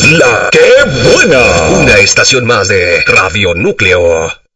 La que buena. Una estación más de Radio Núcleo.